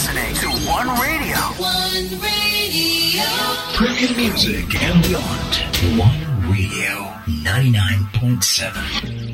listening to One Radio. One Radio. Premium music and beyond. One Radio 99.7.